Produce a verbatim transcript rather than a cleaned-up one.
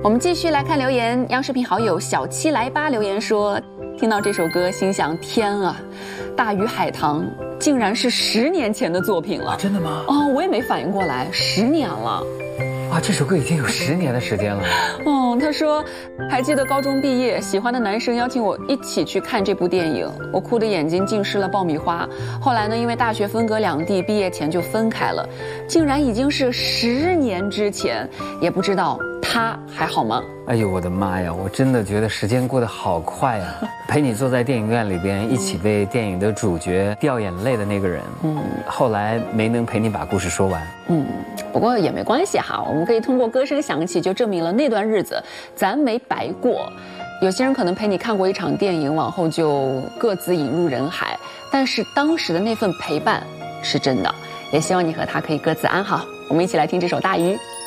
我们继续来看留言，央视频好友小七来吧留言说，听到这首歌心想天啊，大鱼海棠竟然是十年前的作品了。 啊，真的吗？ 哦，我也没反应过来，十年了。 啊，这首歌已经有十年的时间了。 哦，他说，还记得高中毕业，喜欢的男生邀请我一起去看这部电影，我哭得眼睛浸湿了爆米花。后来呢，因为大学分隔两地，毕业前就分开了，竟然已经是十年之前，也不知道他还好吗？ 哎呦，我的妈呀！我真的觉得时间过得好快呀、啊！陪你坐在电影院里边，一起为电影的主角掉眼泪的那个人，嗯，后来没能陪你把故事说完， 嗯，不过也没关系哈，我们可以通过歌声响起，就证明了那段日子咱没白过。有些人可能陪你看过一场电影，往后就各自引入人海，但是当时的那份陪伴是真的。也希望你和他可以各自安好。我们一起来听这首《大鱼》。